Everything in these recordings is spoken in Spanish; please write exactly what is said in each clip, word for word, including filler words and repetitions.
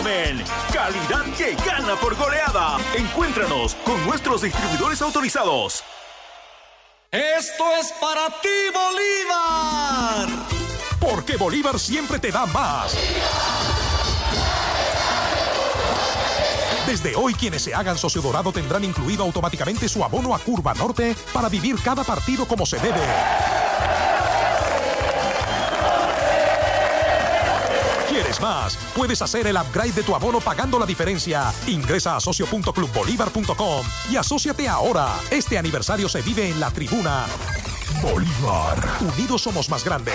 Men. Calidad que gana por goleada. Encuéntranos con nuestros distribuidores autorizados. Esto es para ti, Bolívar. Porque Bolívar siempre te da más. Desde hoy, quienes se hagan socio dorado tendrán incluido automáticamente su abono a Curva Norte para vivir cada partido como se debe. ¿Quieres más? Puedes hacer el upgrade de tu abono pagando la diferencia. Ingresa a socio punto club bolívar punto com y asóciate ahora. Este aniversario se vive en la tribuna. Bolívar. Unidos somos más grandes.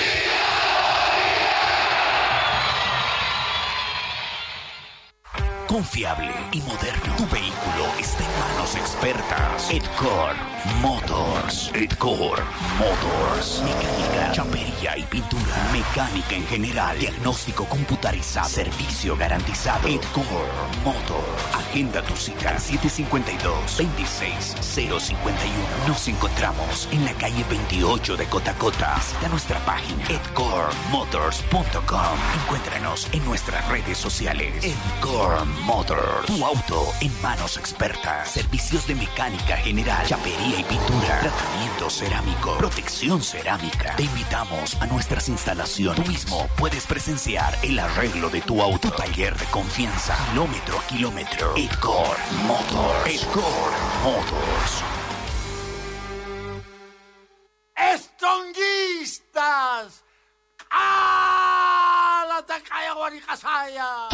Confiable y moderno. Tu vehículo está en manos expertas. Edcore Motors. Edcore Motors. Mecánica, chapería y pintura. Mecánica en general. Diagnóstico computarizado. Servicio garantizado. Edcore Motors. Agenda tu cita. siete cinco dos, dos seis cero cinco uno. Nos encontramos en la calle veintiocho de Cotacota. Visita nuestra página edcore motors punto com. Encuéntranos en nuestras redes sociales. Edcore Motors. Tu auto en manos expertas. Servicios de mecánica general, chapería y pintura. Tratamiento cerámico. Protección cerámica. Te invitamos a nuestras instalaciones. Tú mismo puedes presenciar el arreglo de tu auto. Tu taller de confianza. Kilómetro a kilómetro. Edcore Motors. Edcore Motors. ¡Estronguistas! ¡Ah! ¡La Tacaya Guaricasaya!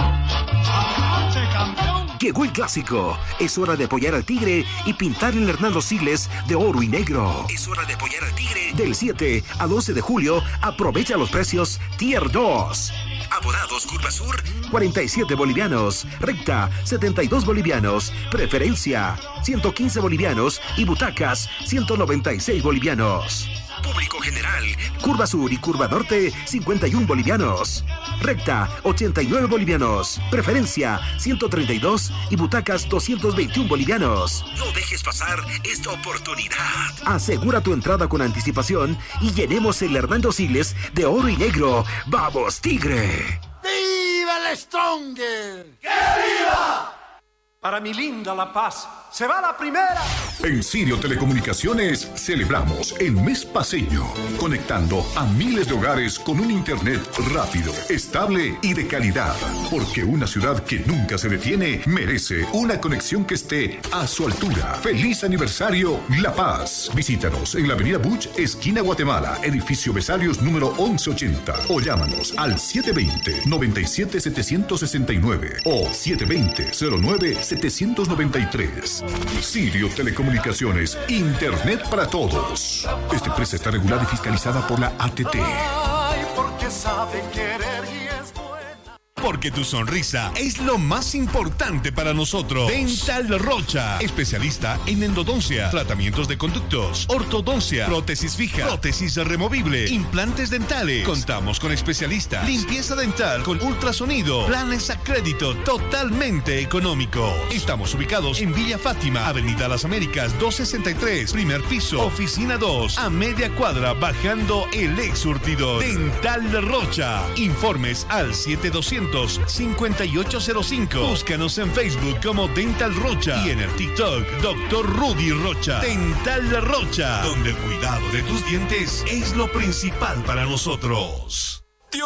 Llegó el clásico. Es hora de apoyar al Tigre y pintar el Hernando Siles de oro y negro. Es hora de apoyar al Tigre. Del siete al once de julio, aprovecha los precios Tier dos. Abonados Curva Sur, cuarenta y siete bolivianos. Recta, setenta y dos bolivianos. Preferencia, ciento quince bolivianos. Y butacas, ciento noventa y seis bolivianos. Público general, Curva Sur y Curva Norte, cincuenta y uno bolivianos. Recta, ochenta y nueve bolivianos. Preferencia, ciento treinta y dos. Y butacas, doscientos veintiuno bolivianos. No dejes pasar esta oportunidad. Asegura tu entrada con anticipación y llenemos el Hernando Siles de oro y negro. ¡Vamos, Tigre! ¡Viva el Stronger! ¡Que viva! Para mi linda La Paz, se va la primera. En Sirio Telecomunicaciones celebramos el mes paseño, conectando a miles de hogares con un internet rápido, estable y de calidad. Porque una ciudad que nunca se detiene merece una conexión que esté a su altura. ¡Feliz aniversario, La Paz! Visítanos en la avenida Buch, esquina Guatemala, edificio Besarios número once ochenta. O llámanos al siete dos cero, nueve siete siete seis nueve o siete dos cero, cero nueve siete nueve tres. Sirio Telecomunicaciones, Internet para todos. Esta empresa está regulada y fiscalizada por la A T T. Ay, porque sabe querer y es buena. Porque tu sonrisa es lo más importante para nosotros. Dental Rocha, especialista en endodoncia, tratamientos de conductos, ortodoncia, prótesis fija, prótesis removible, implantes dentales. Contamos con especialistas, limpieza dental con ultrasonido, planes a crédito totalmente económico. Estamos ubicados en Villa Fátima, Avenida Las Américas doscientos sesenta y tres, primer piso, oficina dos, a media cuadra bajando el ex surtidor. Dental Rocha. Informes al siete doscientos, cincuenta y ocho cero cinco. Búscanos en Facebook como Dental Rocha y en el TikTok doctor Rudy Rocha. Dental Rocha, donde el cuidado de tus dientes es lo principal para nosotros.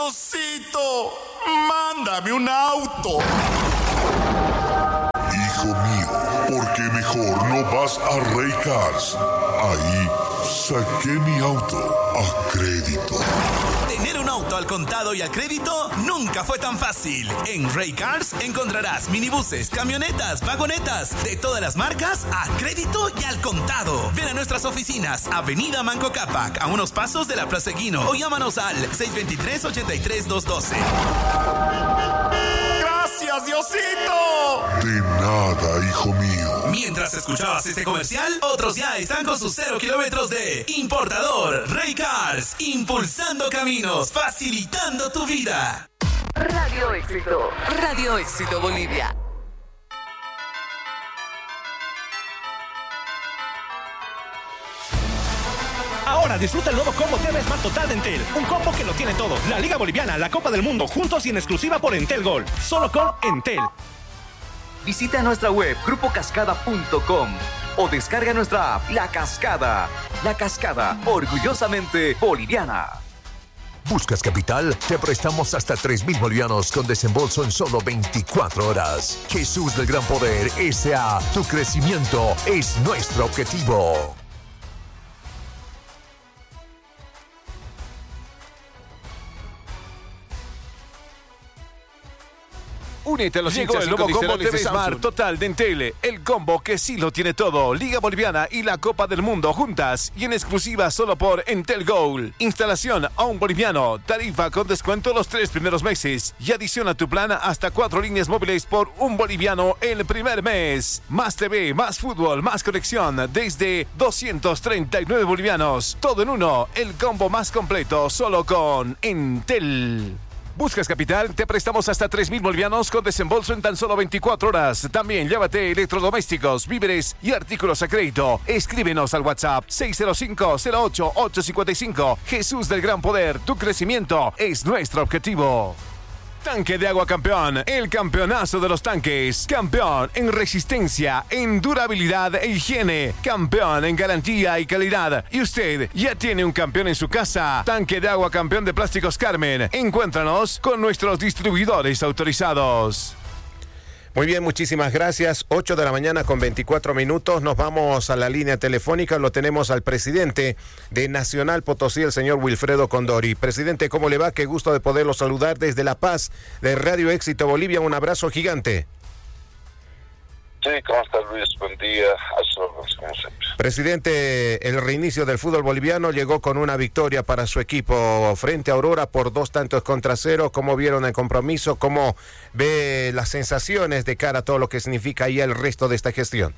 Diosito, mándame un auto. Hijo mío, ¿por qué mejor no vas a Rey Cars? Ahí saqué mi auto a crédito. Tener un auto al contado y al crédito nunca fue tan fácil. En Rey Cars encontrarás minibuses, camionetas, vagonetas de todas las marcas a crédito y al contado. Ven a nuestras oficinas, Avenida Manco Cápac, a unos pasos de la Plaza Eguino, o llámanos al seis dos tres, ocho tres, dos uno dos. ¡Gracias, Diosito! De nada, hijo mío. Mientras escuchabas este comercial, otros ya están con sus cero kilómetros de importador. Rey Cars, impulsando caminos, facilitando tu vida. Radio Éxito, Radio Éxito Bolivia. Ahora Ahora disfruta el nuevo combo T V Smart Total de Entel. Un combo que lo tiene todo. La Liga Boliviana, la Copa del Mundo, juntos y en exclusiva por Entel Gold. Solo con Entel. Visita nuestra web grupo cascada punto com o descarga nuestra app La Cascada. La Cascada, orgullosamente boliviana. ¿Buscas capital? Te prestamos hasta tres mil bolivianos con desembolso en solo veinticuatro horas. Jesús del Gran Poder S A Tu crecimiento es nuestro objetivo. Únete a los Llegó el nuevo combo T V Smart Samsung. Total de Entel, el combo que sí lo tiene todo. Liga Boliviana y la Copa del Mundo juntas y en exclusiva solo por Entel Gold. Instalación a un boliviano, tarifa con descuento los tres primeros meses y adiciona tu plan hasta cuatro líneas móviles por un boliviano el primer mes. Más T V, más fútbol, más conexión desde doscientos treinta y nueve bolivianos. Todo en uno, el combo más completo solo con Entel. ¿Buscas capital? Te prestamos hasta tres mil bolivianos con desembolso en tan solo veinticuatro horas. También llévate electrodomésticos, víveres y artículos a crédito. Escríbenos al WhatsApp seis cero cinco, cero ocho, ocho cinco cinco. Jesús del Gran Poder, tu crecimiento es nuestro objetivo. Tanque de Agua Campeón, el campeonazo de los tanques. Campeón en resistencia, en durabilidad e higiene. Campeón en garantía y calidad. Y usted ya tiene un campeón en su casa. Tanque de Agua Campeón de Plásticos Carmen. Encuéntranos con nuestros distribuidores autorizados. Muy bien, muchísimas gracias. ocho de la mañana con veinticuatro minutos. Nos vamos a la línea telefónica. Lo tenemos al presidente de Nacional Potosí, el señor Wilfredo Condori. Presidente, ¿cómo le va? Qué gusto de poderlo saludar desde La Paz, de Radio Éxito Bolivia. Un abrazo gigante. Sí, ¿cómo está Luis? Buen día. A sus órdenes, como siempre. Presidente, el reinicio del fútbol boliviano llegó con una victoria para su equipo frente a Aurora por dos tantos contra cero. ¿Cómo vieron el compromiso? ¿Cómo ve las sensaciones de cara a todo lo que significa ya el resto de esta gestión?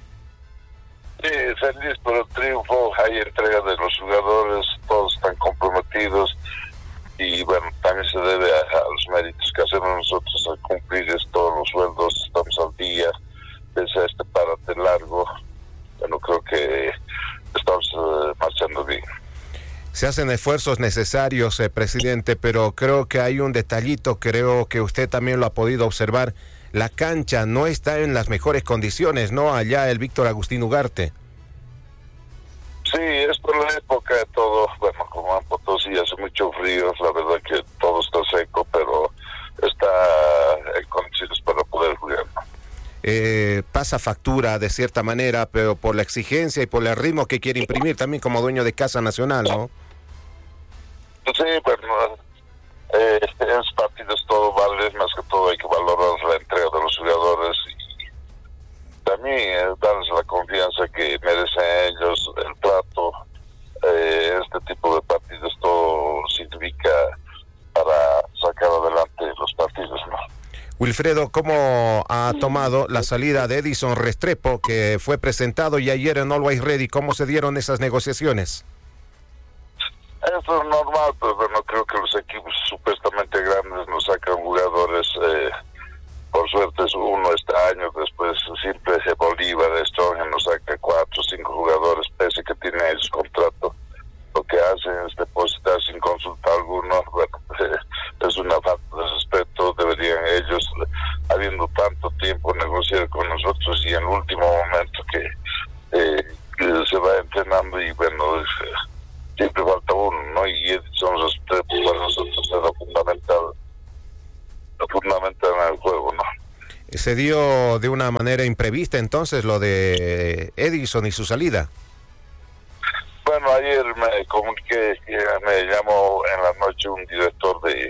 Sí, feliz por el triunfo. Hay entrega de los jugadores, todos están comprometidos. Y bueno, también se debe a, a los méritos que hacemos nosotros al cumplir es, todos los sueldos, estamos al día. Pese a este parate largo, bueno, creo que estamos uh, marchando bien. Se hacen esfuerzos necesarios, eh, presidente, pero creo que hay un detallito, creo que usted también lo ha podido observar. La cancha no está en las mejores condiciones, ¿no? Allá el Víctor Agustín Ugarte. Sí, es por la época de todo. Bueno, como en Potosí hace mucho frío, la verdad que todo está seco, pero está en condiciones para poder jugar, ¿no? Eh, pasa factura de cierta manera, pero por la exigencia y por el ritmo que quiere imprimir también como dueño de Casa Nacional, ¿no? Sí, bueno, eh, en los partidos todo vale, más que todo hay que valorar la entrega de los jugadores y también eh, darles la confianza que merecen ellos, el trato. Eh, este tipo de partidos todo significa para sacar adelante los partidos, ¿no? Wilfredo, ¿cómo ha tomado la salida de Edison Restrepo, que fue presentado y ayer en Always Ready? ¿Cómo se dieron esas negociaciones? Eso es normal, pero bueno, creo que los equipos supuestamente grandes nos sacan jugadores, eh, por suerte es uno este año, después siempre Bolívar, Strong nos saca cuatro o cinco jugadores, pese que tienen ellos contrato. Lo que hacen es depositar sin consulta alguno, bueno, eh, es una falta de respeto, deberían ellos, habiendo tanto tiempo, negociar con nosotros y en el último momento que, eh, que se va entrenando y bueno, eh, siempre falta uno, ¿no? Y Edison Restrepo para nosotros era fundamental, fundamental en el juego, ¿no? Se dio de una manera imprevista entonces lo de Edison y su salida. Bueno, ayer me comuniqué, me llamó en la noche un director de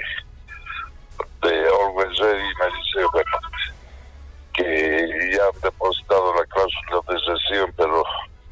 de Always Ready y me dice, bueno, que ya han depositado la cláusula de rescisión, pero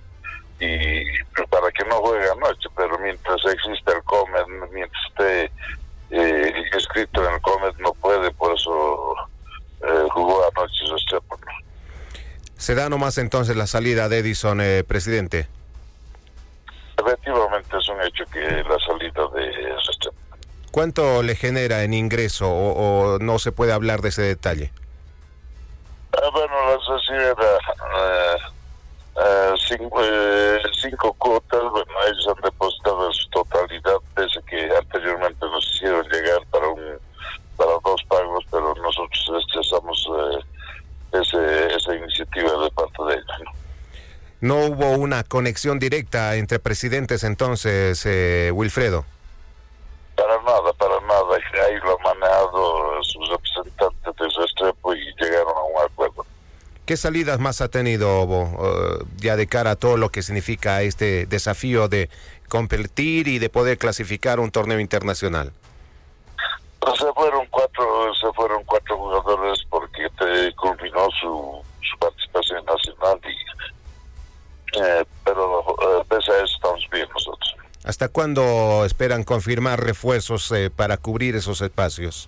y para que no juegue anoche, pero mientras existe el Comet, mientras esté eh, escrito en el Comet no puede, por eso eh, jugó anoche Restrepo, ¿no? ¿Se da nomás entonces la salida de Edison, eh, presidente? Efectivamente es un hecho que la salida de Restrepo. ¿Cuánto le genera en ingreso o, o no se puede hablar de ese detalle? Eh, bueno, la sociedad era, eh, Uh, cinco, eh, cinco cuotas, bueno, ellos han depositado en su totalidad, pese que anteriormente nos hicieron llegar para un para dos pagos, pero nosotros rechazamos eh, ese, esa iniciativa de parte de ellos, ¿no? No hubo una conexión directa entre presidentes entonces, eh, Wilfredo. Para nada, para nada, ahí lo han manejado sus representantes de Restrepo y llegaron a un acuerdo. ¿Qué salidas más ha tenido Bo, uh, ya de cara a todo lo que significa este desafío de competir y de poder clasificar un torneo internacional? Pues se fueron cuatro, se fueron cuatro jugadores porque te culminó su, su participación nacional, y, eh, pero eh, pese a eso estamos bien nosotros. ¿Hasta cuándo esperan confirmar refuerzos eh, para cubrir esos espacios?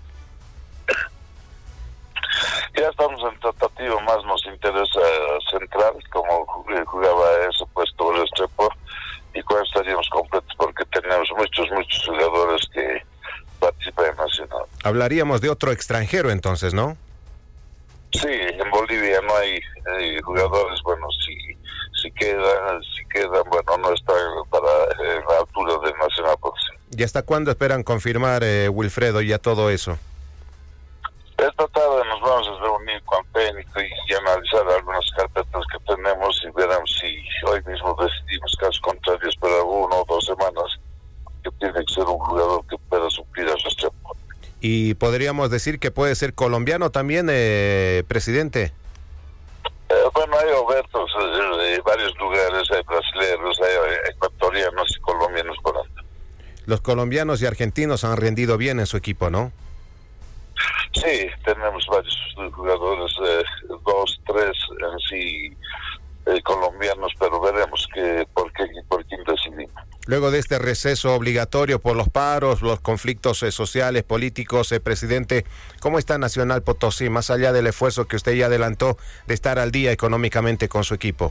Ya estamos en tratativa, más nos interesa central, como jugaba ese puesto el Restrepo, y con eso estaríamos completos porque tenemos muchos, muchos jugadores que participan en Nacional. Hablaríamos de otro extranjero entonces, ¿no? Sí, en Bolivia no hay, hay jugadores, bueno, si, si quedan, si quedan, bueno, no está para eh, la altura del Nacional. Pues. ¿Y hasta cuándo esperan confirmar, eh, Wilfredo, ya todo eso? Esta tarde nos vamos a reunir con el técnico y, y analizar algunas carpetas que tenemos y veremos si hoy mismo decidimos, caso contrario, esperar una o dos semanas, que tiene que ser un jugador que pueda suplir a Restrepo. Y podríamos decir que puede ser colombiano también, eh, presidente. Eh, bueno, hay ofertas de, de varios lugares, hay brasileños, hay ecuatorianos y colombianos por ahí. Los colombianos y argentinos han rendido bien en su equipo, ¿no? Sí, tenemos varios jugadores, eh, dos, tres en sí eh, colombianos, pero veremos que por qué por quién decidimos. Luego de este receso obligatorio por los paros, los conflictos eh, sociales, políticos, eh, presidente, ¿cómo está Nacional Potosí, más allá del esfuerzo que usted ya adelantó de estar al día económicamente con su equipo?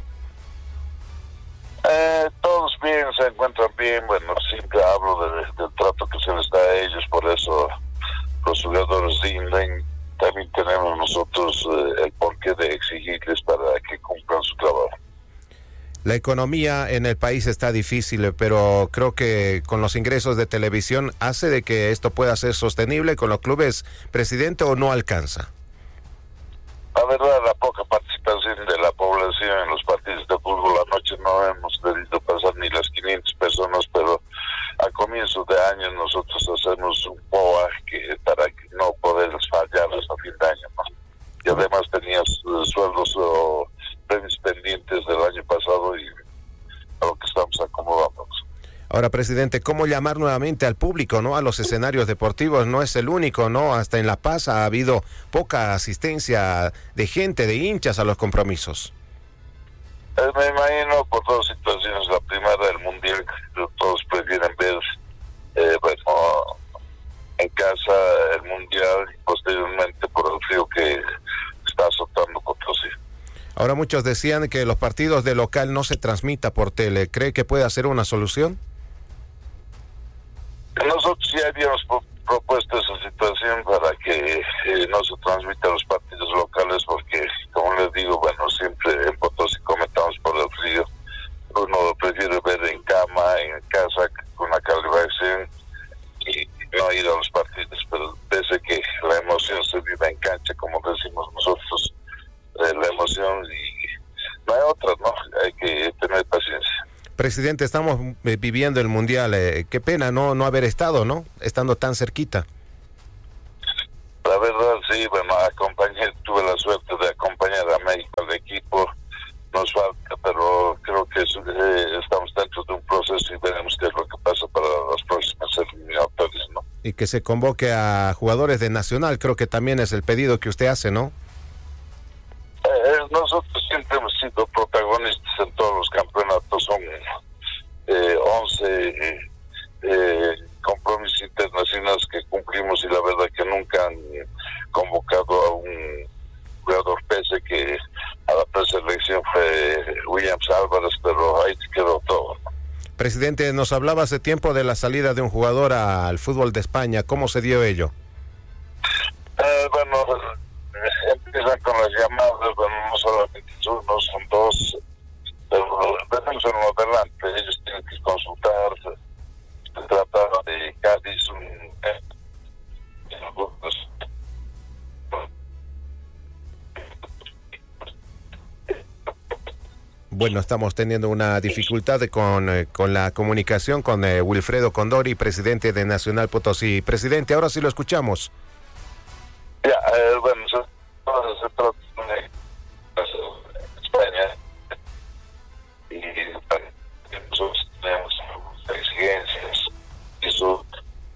Eh, todos bien, se encuentran bien, bueno, siempre hablo de, del trato que se les da a ellos, por eso los jugadores rinden. También tenemos nosotros eh, el porqué de exigirles para que cumplan su trabajo. La economía en el país está difícil, pero creo que con los ingresos de televisión hace de que esto pueda ser sostenible con los clubes, presidente, ¿o no alcanza? La verdad, la poca participación de la población en los partidos de fútbol anoche no hemos debido pasar ni las quinientas personas, pero a comienzo de año nosotros hacemos un P O A que, para que no poder fallar hasta fin de año, ¿no? Y además tenías uh, sueldos o premios pendientes del año pasado y a lo que estamos acomodando. Ahora, presidente, ¿cómo llamar nuevamente al público, no, a los escenarios deportivos? No es el único, ¿no? Hasta en La Paz ha habido poca asistencia de gente, de hinchas a los compromisos. Eh, me imagino por dos situaciones. La primera, el mundial, que todos prefieren ver eh, bueno, en casa el mundial, y posteriormente por el frío que está azotando Potosí. Ahora, muchos decían que los partidos de local no se transmita por tele. ¿Cree que puede hacer una solución? Nosotros ya habíamos propuesto esa situación para que eh, no se transmitan los partidos locales, porque, como les digo, bueno, siempre en Potosí comentamos por el frío. Uno prefiere ver en cama, en casa, con la calefacción y no ir a los partidos, pero desde que la emoción se vive en cancha, como decimos nosotros, eh, la emoción, y no hay otra, ¿no? Hay que tener paciencia. Presidente, estamos eh, viviendo el Mundial. Eh, qué pena no no haber estado, ¿no? Estando tan cerquita. La verdad, sí, bueno, acompañé, tuve la suerte de acompañar a México al equipo. Nos falta, pero creo que eh, estamos dentro de un proceso y veremos qué es lo que pasa para las próximas eliminatorias, ¿no? Y que se convoque a jugadores de Nacional, creo que también es el pedido que usted hace, ¿no? Eh, nosotros siempre hemos sido protagonistas en todos los campeonatos. Son eh, once eh, eh, compromisos internacionales que cumplimos y la verdad que nunca han convocado a un jugador, pese que a la preselección fue Williams Álvarez, pero ahí quedó todo. Presidente, nos hablaba hace tiempo de la salida de un jugador al fútbol de España. ¿Cómo se dio ello? Eh, bueno, empiezan con las llamadas, bueno, no solamente uno, son dos, Bueno, estamos teniendo una dificultad con, eh, con la comunicación con eh, Wilfredo Condori, presidente de Nacional Potosí. Presidente, ahora sí lo escuchamos. Ya, eh, bueno, se, se trata de España y bueno, nosotros tenemos exigencias y eso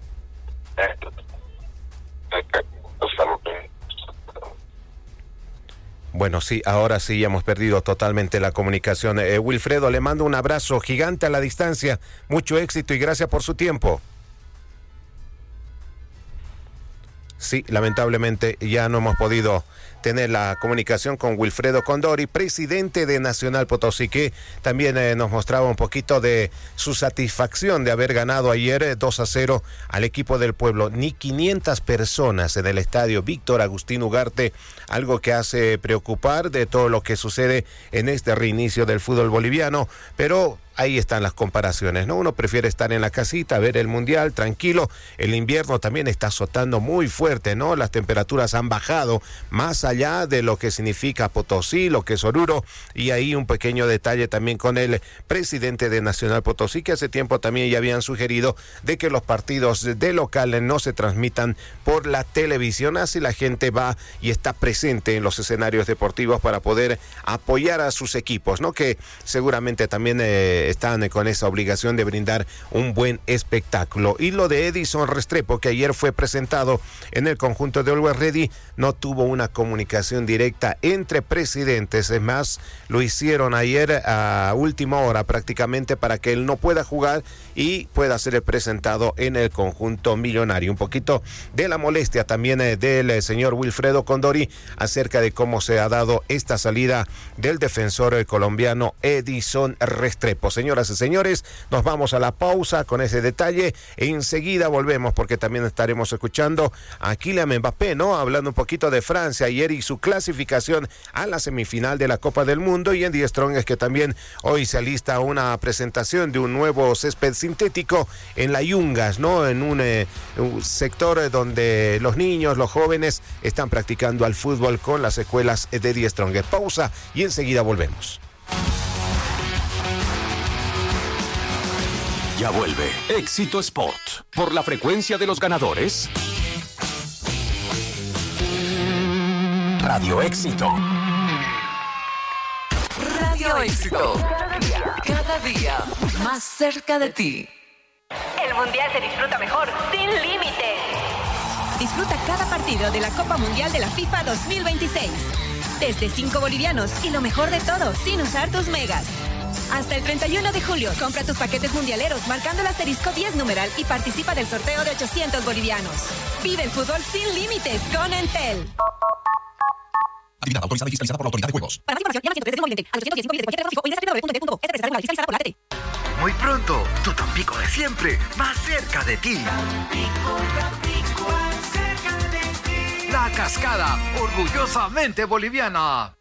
Bueno, sí, ahora sí hemos perdido totalmente la comunicación. Eh, Wilfredo, le mando un abrazo gigante a la distancia. Mucho éxito y gracias por su tiempo. Sí, lamentablemente ya no hemos podido tener la comunicación con Wilfredo Condori, presidente de Nacional Potosí, que también eh, nos mostraba un poquito de su satisfacción de haber ganado ayer eh, dos a cero al equipo del pueblo. Ni quinientas personas en el estadio Víctor Agustín Ugarte, algo que hace preocupar de todo lo que sucede en este reinicio del fútbol boliviano, pero ahí están las comparaciones, ¿no? Uno prefiere estar en la casita, ver el mundial tranquilo. El invierno también está azotando muy fuerte, ¿no? Las temperaturas han bajado más allá de lo que significa Potosí, lo que es Oruro, y ahí un pequeño detalle también con el presidente de Nacional Potosí, que hace tiempo también ya habían sugerido de que los partidos de local no se transmitan por la televisión, así la gente va y está presente en los escenarios deportivos para poder apoyar a sus equipos, ¿no? Que seguramente también eh, están con esa obligación de brindar un buen espectáculo. Y lo de Edison Restrepo, que ayer fue presentado en el conjunto de Always Ready, no tuvo una comunicación directa entre presidentes. Es más, lo hicieron ayer a última hora prácticamente para que él no pueda jugar y pueda ser presentado en el conjunto millonario. Un poquito de la molestia también eh, del eh, señor Wilfredo Condori acerca de cómo se ha dado esta salida del defensor eh, colombiano Edison Restrepo. Señoras y señores, nos vamos a la pausa con ese detalle e enseguida volvemos porque también estaremos escuchando a Kylian Mbappé, ¿no? Hablando un poquito de Francia ayer y su clasificación a la semifinal de la Copa del Mundo, y en The Strong es que también hoy se alista una presentación de un nuevo césped sintético en la Yungas, ¿no? En un, eh, un sector donde los niños, los jóvenes están practicando al fútbol con las escuelas de The Strong. Pausa y enseguida volvemos. Ya vuelve Éxito Sport por la frecuencia de los ganadores. Radio Éxito. Radio Éxito. Cada día, cada día más cerca de ti. El Mundial se disfruta mejor sin límites. Disfruta cada partido de la Copa Mundial de la FIFA dos mil veintiséis. Desde cinco bolivianos y lo mejor de todo, sin usar tus megas. Hasta el treinta y uno de julio, compra tus paquetes mundialeros marcando el asterisco diez numeral y participa del sorteo de ochocientos bolivianos. Vive el fútbol sin límites con Entel. Actividad autorizada y fiscalizada por la Autoridad de Juegos. Para más información, llama ciento treinta y nueve al ochocientos diez de cualquier teléfono fijo o ingresa a doble u doble u doble u punto d punto es fiscalizada por la A T T. Muy pronto, tu Tampico de siempre, más cerca de ti. La Cascada, orgullosamente boliviana.